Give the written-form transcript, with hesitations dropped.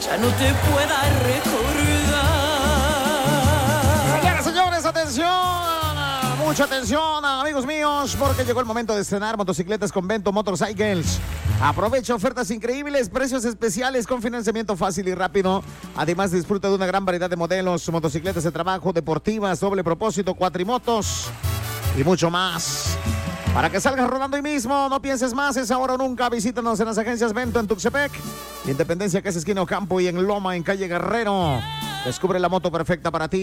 ya no te pueda recordar. Señoras, señores, atención. Mucha atención, amigos míos, porque llegó el momento de estrenar motocicletas con Bento Motorcycles. Aprovecha ofertas increíbles, precios especiales con financiamiento fácil y rápido. Además, disfruta de una gran variedad de modelos, motocicletas de trabajo, deportivas, doble propósito, cuatrimotos y mucho más. Para que salgas rodando hoy mismo, no pienses más, es ahora o nunca. Visítanos en las agencias Bento en Tuxtepec, Independencia, que es esquina Ocampo, y en Loma, en calle Guerrero. Descubre la moto perfecta para ti.